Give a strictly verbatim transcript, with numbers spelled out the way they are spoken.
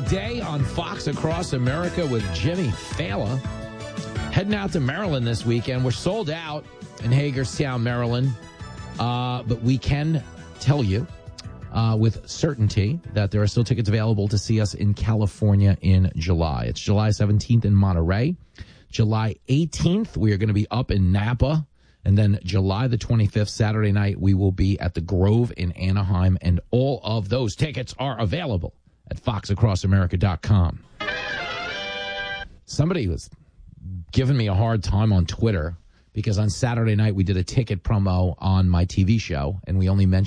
Day on Fox Across America with Jimmy Fallon. Heading out to Maryland this weekend. We're sold out in Hagerstown, Maryland. Uh, but we can tell you uh, with certainty that there are still tickets available to see us in California in July. It's July seventeenth in Monterey. July eighteenth, we are going to be up in Napa. And then July the twenty-fifth, Saturday night, we will be at the Grove in Anaheim. And all of those tickets are available at fox across america dot com. Somebody was giving me a hard time on Twitter because on Saturday night we did a ticket promo on my T V show, and we only mentioned